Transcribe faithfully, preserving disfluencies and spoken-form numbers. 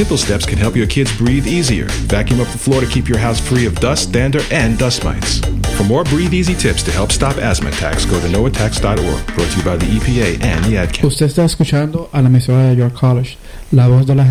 simple steps can help your kids breathe easier. Vacuum up the floor to keep your house free of dust, dander, and dust mites. For more Breathe Easy tips to help stop asthma attacks, go to no attacks dot org. Brought to you by the E P A and the Ad Council. Usted está escuchando a la emisora de York College, la voz de las